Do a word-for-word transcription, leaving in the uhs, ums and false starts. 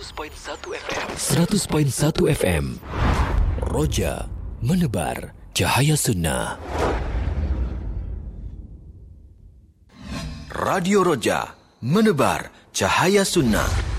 seratus perpuluhan satu F M. seratus perpuluhan satu F M. Roja menebar cahaya sunnah. Radio Roja menebar cahaya sunnah.